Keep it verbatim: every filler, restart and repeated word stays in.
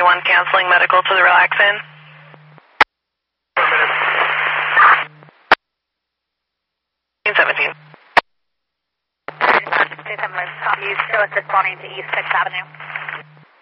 one canceling medical to the Relax Inn. seventeen. You still at this morning to East sixth Avenue.